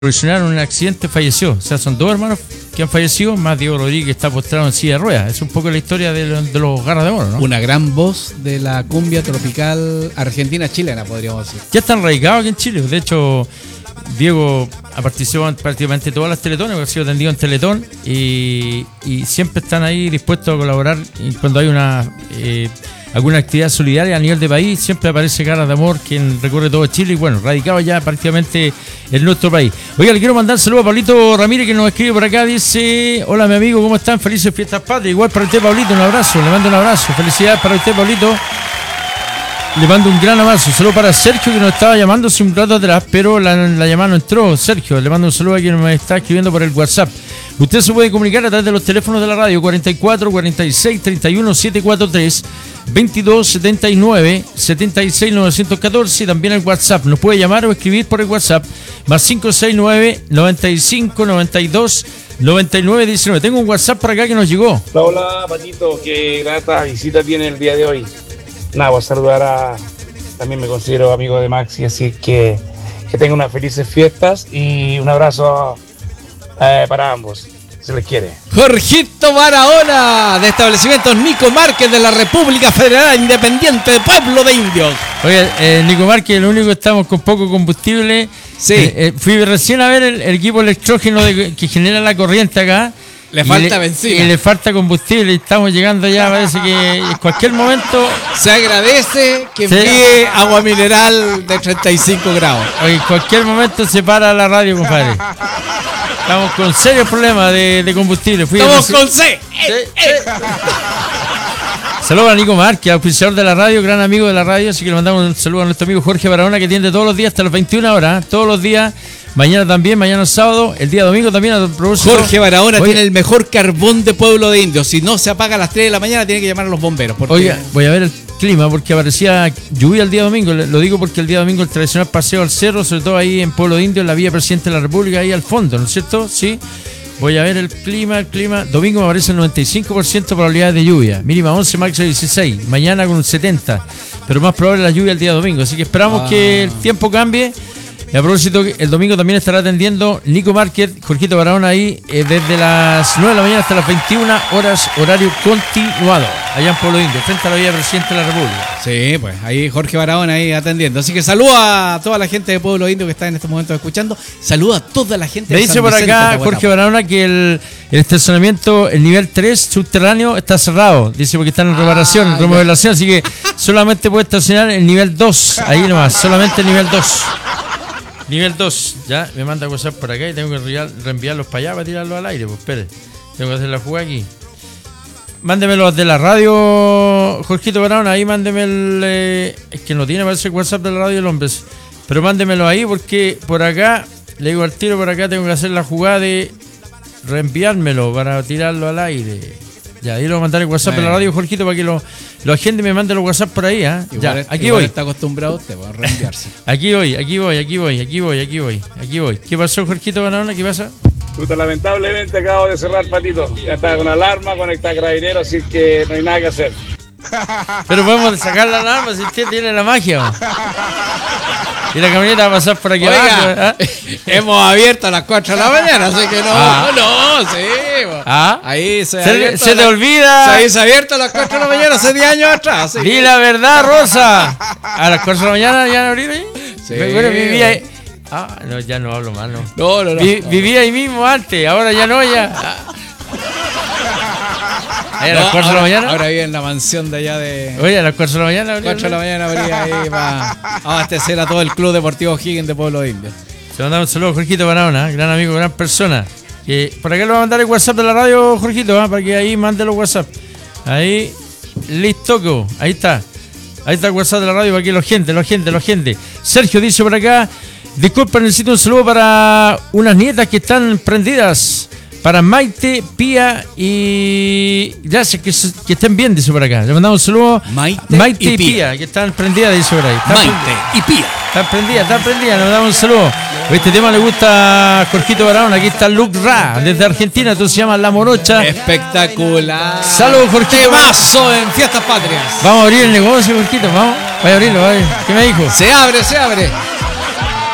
en un accidente, falleció. O sea, son dos hermanos que han fallecido, más Diego Rodríguez que está postrado en silla de ruedas. Es un poco la historia de los Garras de Oro, ¿no? Una gran voz de la cumbia tropical argentina-chilena, podríamos decir. Ya están radicados aquí en Chile. De hecho, Diego ha participado en prácticamente todas las teletones, ha sido atendido en Teletón y siempre están ahí dispuestos a colaborar. Y cuando hay alguna actividad solidaria a nivel de país, siempre aparece Garras de Amor, quien recorre todo Chile y bueno, radicado ya prácticamente en nuestro país. Oiga, le quiero mandar saludos a Pablito Ramírez, que nos escribe por acá, dice: hola mi amigo, ¿cómo están? Felices fiestas patrias. Igual para usted, Pablito, un abrazo, le mando un abrazo, felicidades para usted, Pablito. Le mando un gran abrazo. Saludo para Sergio, que nos estaba llamando hace un rato atrás, pero la llamada no entró. Sergio, le mando un saludo a quien me está escribiendo por el WhatsApp. Usted se puede comunicar a través de los teléfonos de la radio 44 46 31 743 22 79 76 914 y también el WhatsApp. Nos puede llamar o escribir por el WhatsApp más 569 95 92 99 19. Tengo un WhatsApp para acá que nos llegó. Hola Patito, qué grata visita tiene el día de hoy. Nada, voy a saludar a... También me considero amigo de Maxi, así que tengan unas felices fiestas y un abrazo para ambos. Se les quiere. Jorgito Barahona, de Establecimientos Nico Márquez de la República Federal Independiente de Pueblo de Indios. Oye, Nico Márquez, lo único que estamos con poco combustible. Sí. Fui recién a ver el equipo electrógeno que genera la corriente acá. Le falta benzina. Y le falta combustible. Estamos llegando ya, parece que en cualquier momento. Se agradece que envíe agua mineral de 35 grados. Oye, en cualquier momento se para la radio, compadre. Estamos con serios problemas de combustible. Estamos con C. Saludos a Nico Márquez, auspiciador de la radio, gran amigo de la radio. Así que le mandamos un saludo a nuestro amigo Jorge Barahona, que atiende todos los días hasta las 21 horas. Todos los días. Mañana también, mañana sábado, el día domingo también. Jorge Barahona tiene el mejor carbón de Pueblo de Indios. Si no se apaga a las 3 de la mañana, tiene que llamar a los bomberos. Oiga, voy a ver el clima porque aparecía lluvia el día domingo. Lo digo porque el día domingo el tradicional paseo al cerro, sobre todo ahí en Pueblo de Indios, en la Vía Presidente de la República, ahí al fondo, ¿no es cierto? Sí. Voy a ver el clima. Domingo me aparece el 95% de probabilidades de lluvia. Mínima 11, máxima 16. Mañana con un 70. Pero más probable la lluvia el día domingo. Así que esperamos que el tiempo cambie. Y a propósito, el domingo también estará atendiendo Nico Márquez, Jorgito Barahona ahí desde las 9 de la mañana hasta las 21 horas, horario continuado, allá en Pueblo Indio, frente a la Vía Presidente de la República. Sí, pues ahí Jorge Barahona ahí atendiendo. Así que saluda a toda la gente de Pueblo Indio que está en estos momentos escuchando. Saluda a toda la gente de San Vicente. Me dice por acá Jorge Barahona que el estacionamiento, el nivel 3 subterráneo está cerrado. Dice porque está en reparación, en remodelación, así que solamente puede estacionar el nivel 2, ahí nomás, solamente el nivel 2. Nivel 2, ya me manda cosas por acá y tengo que reenviarlos para allá para tirarlos al aire. Pues espere, tengo que hacer la jugada aquí. Mándemelo de la radio, Jorgito Barahona, ahí mándeme es que no tiene, parece el WhatsApp de la radio el hombre. Pero mándemelo ahí porque por acá, le digo al tiro, por acá tengo que hacer la jugada de reenviármelo para tirarlo al aire. Ya, ahí lo voy a mandar el WhatsApp de la radio, Jorgito, para que lo agende y me mande los WhatsApp por ahí, ¿eh? Ya, aquí voy. Está acostumbrado usted a reenviarse. Aquí voy. ¿Qué pasó, Jorgito Barahona? ¿Qué pasa? Puta, lamentablemente acabo de cerrar, Patito. Ya está con alarma, conectada carabinero, así que no hay nada que hacer. Pero podemos sacar la alarma si usted tiene la magia. Y la camioneta va a pasar por aquí. Oiga, abajo. Hemos abierto a las 4 de la mañana, así que sí. Ahí se te olvida. Se ha abierto a las 4 de la mañana hace 10 años atrás. Di la verdad, Rosa. A las 4 de la mañana ya no abrir ahí. Sí. Bueno, vivía ahí. No, ya no hablo más, no. No. Vivía ahí mismo antes, ahora ya no, ya. ¿A las 4 de la mañana? Ahora vive en la mansión de allá de... Oye, a las 4 de la mañana. 4 de la mañana habría ahí para abastecer a todo el Club Deportivo Higgins de Pueblo de Indios. Se manda un saludo a Jorgito Barahona, gran amigo, gran persona. Por acá le voy a mandar el WhatsApp de la radio, Jorgito, para que ahí mande los WhatsApp. Ahí, listo, ahí está. Ahí está el WhatsApp de la radio para que lo gente. Sergio dice por acá: disculpa, necesito un saludo para unas nietas que están prendidas. Para Maite, Pía y... Gracias, que estén bien, dice por acá. Le mandamos un saludo. Maite y Pía, que están prendidas, dice por ahí. Maite y Pía. Están prendidas. Le mandamos un saludo. Este tema le gusta a Jorgito Barahona. Aquí está Luke Ra, desde Argentina. Tú se llamas La Morocha. Espectacular. Saludos, Jorgito. Temazo en Fiestas Patrias. Vamos a abrir el negocio, Jorgito. Vamos. Vaya a abrirlo, vaya. ¿Qué me dijo? Se abre.